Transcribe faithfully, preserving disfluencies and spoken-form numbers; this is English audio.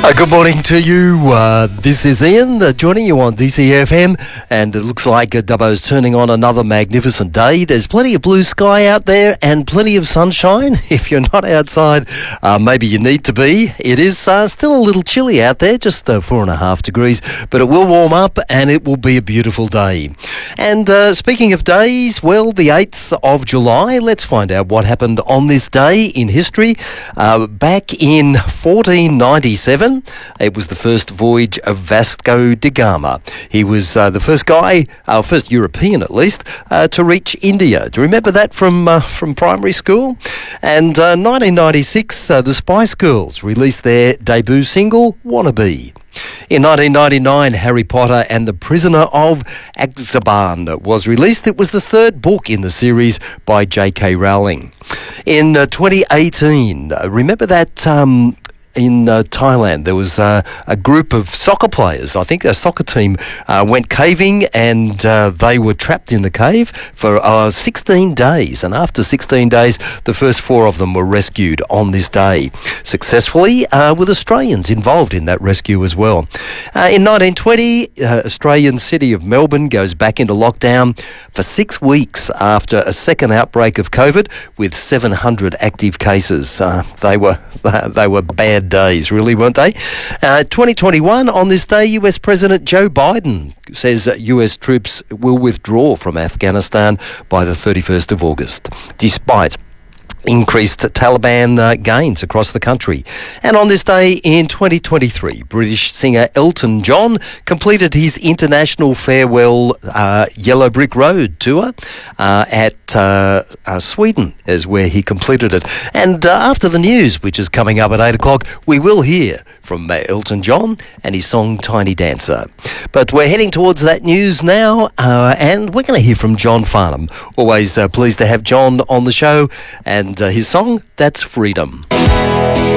Uh, good morning to you. Uh, this is Ian uh, joining you on D C F M, and it looks like uh, Dubbo's turning on another magnificent day. There's plenty of blue sky out there and plenty of sunshine. If you're not outside, uh, maybe you need to be. It is uh, still a little chilly out there, just uh, four and a half degrees, but it will warm up and it will be a beautiful day. And uh, speaking of days, well, the eighth of July, let's find out what happened on this day in history. Uh, back in fourteen ninety-seven, it was the first voyage of Vasco da Gama. He was uh, the first guy, uh, first European at least, uh, to reach India. Do you remember that from uh, from primary school? And uh, nineteen ninety-six, uh, the Spice Girls released their debut single, Wannabe. In nineteen ninety-nine, Harry Potter and the Prisoner of Azkaban was released. It was the third book in the series by J K Rowling. In uh, twenty eighteen, uh, remember that... Um, In uh, Thailand, there was uh, a group of soccer players. I think a soccer team uh, went caving, and uh, they were trapped in the cave for uh, sixteen days. And after sixteen days, the first four of them were rescued on this day successfully, uh, with Australians involved in that rescue as well. Uh, in nineteen twenty, uh, Australian city of Melbourne goes back into lockdown for six weeks after a second outbreak of COVID, with seven hundred active cases. Uh, they were they were bad days, really, weren't they? Uh, twenty twenty-one, on this day, U S President Joe Biden says that U S troops will withdraw from Afghanistan by the thirty-first of August, despite increased Taliban uh, gains across the country. And on this day in twenty twenty-three, British singer Elton John completed his international farewell uh, Yellow Brick Road tour uh, at uh, uh, Sweden is where he completed it. And uh, after the news, which is coming up at eight o'clock, we will hear from uh, Elton John and his song Tiny Dancer. But we're heading towards that news now, uh, and we're going to hear from John Farnham. Always uh, pleased to have John on the show, and uh, his song, that's Freedom.